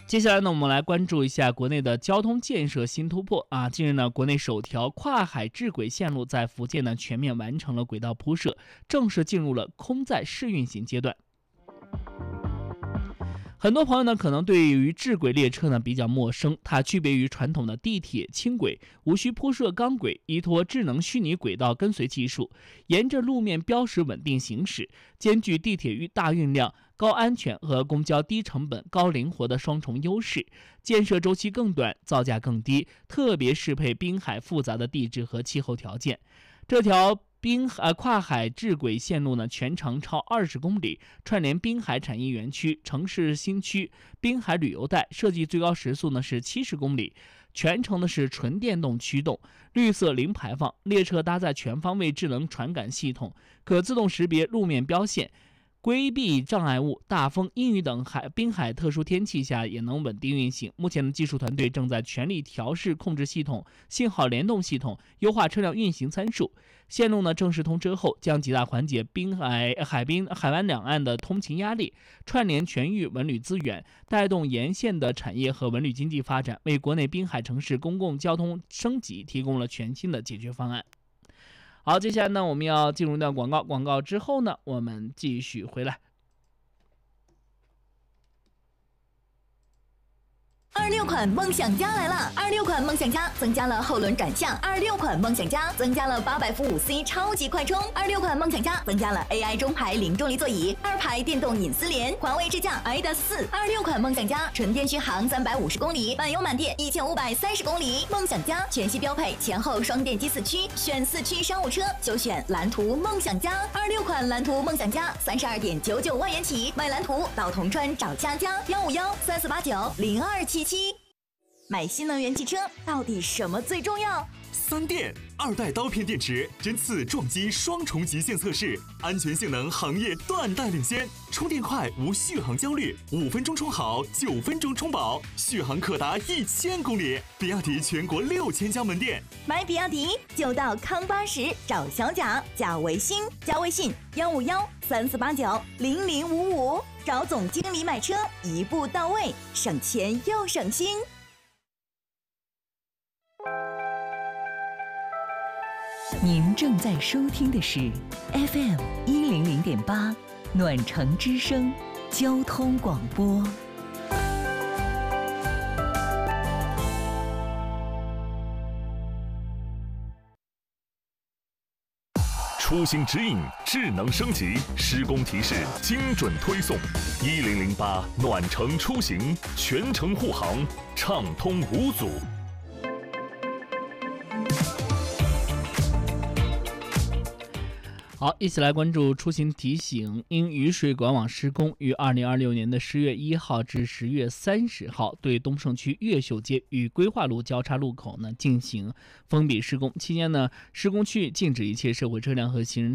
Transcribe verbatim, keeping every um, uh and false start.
接下来呢，我们来关注一下国内的交通建设新突破啊！近日呢，国内首条跨海智轨线路在福建呢全面完成了轨道铺设，正式进入了空载试运行阶段。很多朋友呢可能对于智轨列车呢比较陌生，它区别于传统的地铁、轻轨，无需铺设钢轨，依托智能虚拟轨道跟随技术，沿着路面标识稳定行驶，兼具地铁大运量、高安全和公交低成本、高灵活的双重优势，建设周期更短，造价更低，特别适配滨海复杂的地质和气候条件。这条滨呃跨海智轨线路呢，全长超二十公里，串联滨海产业园区、城市新区、滨海旅游带，设计最高时速呢是七十公里，全程呢是纯电动驱动，绿色零排放，列车搭载全方位智能传感系统，可自动识别路面标线，规避障碍物，大风、阴雨等海滨海特殊天气下也能稳定运行。目前的技术团队正在全力调试控制系统、信号联动系统，优化车辆运行参数。线路呢正式通车后，将极大缓解滨海海滨海湾两岸的通勤压力，串联全域文旅资源，带动沿线的产业和文旅经济发展，为国内滨海城市公共交通升级提供了全新的解决方案。好，接下来呢，我们要进入到广告，广告之后呢，我们继续回来。 二六款梦想家来了！二六款梦想家增加了后轮转向，二六款梦想家增加了八百伏五 C 超级快充，二六款梦想家增加了 A I 中排零重力座椅，二排电动隐私帘，环卫支架 I D A S 四。二六款梦想家纯电续航三百五十公里，满油满电一千五百三十公里。梦想家全系标配前后双电机四驱，选四驱商务车就选蓝图梦想家。二六款蓝图梦想家三十二点九九万元起，买蓝图到铜川找佳佳，幺五幺三四八九零二七七。买新能源汽车到底什么最重要？ 三电二代刀片电池针刺撞击双重极限测试，安全性能行业断代领先，充电快无续航焦虑，五分钟充好，九分钟充饱，续航可达一千公里。比亚迪全国六千家门店， 买比亚迪就到康巴什找小贾，加微信加微信幺五幺三四八九零零五五，找总经理买车，一步到位，省钱又省心。 您正在收听的是 F M 一零零点八暖城之声交通广播。 出行指引智能升级，施工提示精准推送。一零零八暖城出行，全程护航，畅通无阻。 好，一起来关注出行提醒。因雨水管网施工，于二零二六年的十月一号至十月三十号，对东胜区越秀街与规划路交叉路口呢进行封闭施工。期间呢，施工区域禁止一切社会车辆和行人